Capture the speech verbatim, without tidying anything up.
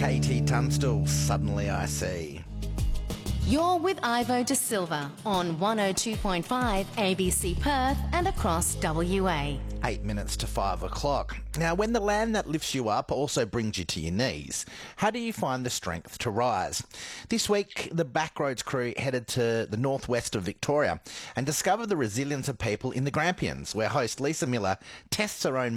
Katie Tunstall, Suddenly I See. You're with Ivo De Silva on one oh two point five A B C Perth and across W A. Eight minutes to five o'clock. Now, when the land that lifts you up also brings you to your knees, how do you find the strength to rise? This week, the Backroads crew headed to the northwest of Victoria and discovered the resilience of people in the Grampians, where host Lisa Miller tests her own